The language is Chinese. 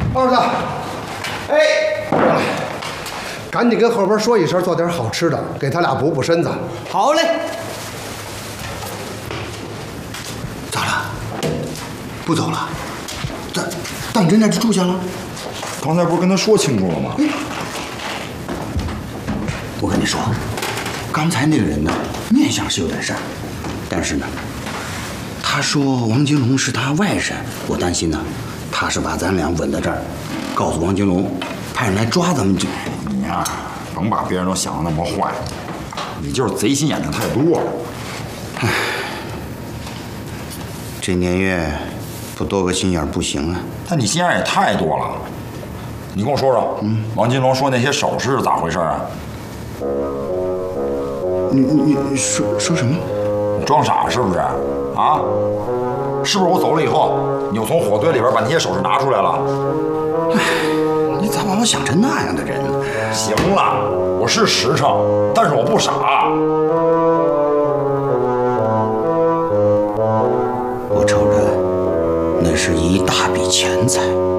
二子，哎，赶紧跟后边说一声，做点好吃的，给他俩补补身子。 好嘞。 咋了？不走了？当真在这住下了？ 刚才不是跟他说清楚了吗？ 我跟你说，刚才那个人呢，面相是有点善，但是呢，他说王金龙是他外甥，我担心呢，他是把咱俩稳在这儿，告诉王金龙，派人来抓咱们这。 你呀，甭把别人都想的那么坏，你就是贼心眼子太多了。 唉，这年月不多个心眼不行啊。 但你心眼也太多了。你跟我说说，王金龙说那些首饰是咋回事啊？ 你说什么？ 你装傻是不是？啊？是不是我走了以后，你又从火堆里边把那些首饰拿出来了？ 唉，你咋把我想成那样的人呢？ 行了，我是实诚，但是我不傻。 我瞅着那是一大笔钱财。